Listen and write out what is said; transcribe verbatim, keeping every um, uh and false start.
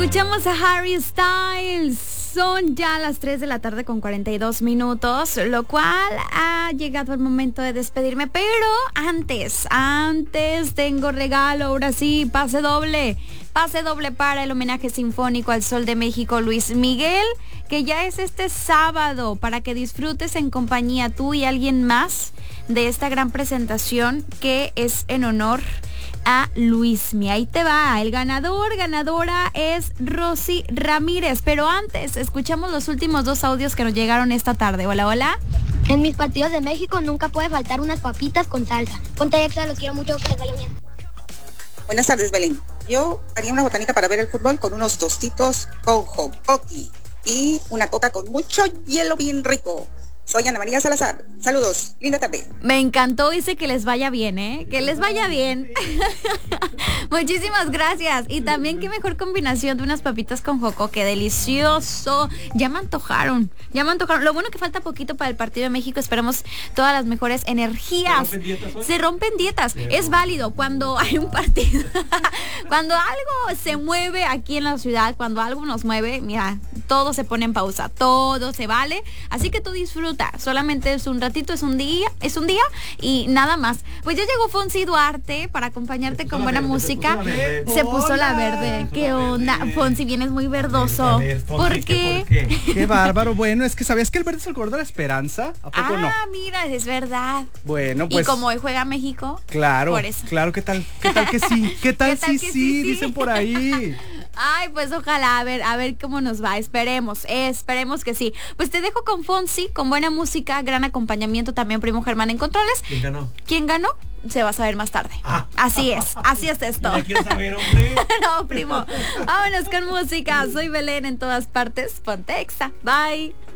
Escuchamos a Harry Styles. Son ya las tres de la tarde con cuarenta y dos minutos, lo cual ha llegado el momento de despedirme, pero antes, antes tengo regalo, ahora sí, pase doble, pase doble para el homenaje sinfónico al Sol de México Luis Miguel, que ya es este sábado, para que disfrutes en compañía tú y alguien más de esta gran presentación que es en honor a Luismi. Ahí te va, el ganador, ganadora es Rosy Ramírez, pero antes escuchamos los últimos dos audios que nos llegaron esta tarde. Hola, hola. En mis partidos de México nunca puede faltar unas papitas con salsa. Ponte extra, los quiero mucho, que les vaya bien. Buenas tardes, Belén. Yo haría una botánica para ver el fútbol con unos tostitos con jocoqui y una coca con mucho hielo bien rico. Soy Ana María Salazar. Saludos. Linda tarde. Me encantó, dice que les vaya bien, ¿eh? Que les vaya bien. Muchísimas gracias. Y también qué mejor combinación de unas papitas con joco. ¡Qué delicioso! Ya me antojaron. Ya me antojaron. Lo bueno que falta poquito para el partido de México. Esperamos todas las mejores energías. ¿Se rompen dietas hoy? Se rompen dietas. Pero... es válido cuando hay un partido. Cuando algo se mueve aquí en la ciudad, cuando algo nos mueve, mira, todo se pone en pausa. Todo se vale. Así que tú disfruta. Solamente es un ratito, es un día, es un día y nada más. Pues ya llegó Fonsi Duarte para acompañarte con buena verde, música. Se puso la verde. ¿Qué onda? Fonsi, vienes muy verdoso. A ver, Fonsi, ¿por qué? ¿Por qué? Qué bárbaro. Bueno, es que ¿sabías que el verde es el color de la esperanza? ¿A poco ah, no? Ah, mira, es verdad. Bueno, pues. Y como hoy juega México. Claro. Por eso. Claro, ¿qué tal? ¿Qué tal que sí? ¿Qué tal, ¿Qué tal sí, sí, sí? Dicen por ahí. Ay, pues ojalá, a ver, a ver cómo nos va. Esperemos, esperemos que sí. Pues te dejo con Fonsi, con buena música, gran acompañamiento también, primo Germán en controles. ¿Quién ganó? ¿Quién ganó? Se va a saber más tarde. Ah. Así es, así es esto. ¿Ya quieres saber, hombre? No, primo. Vámonos con música. Soy Belén en todas partes. Ponte Exa. Bye.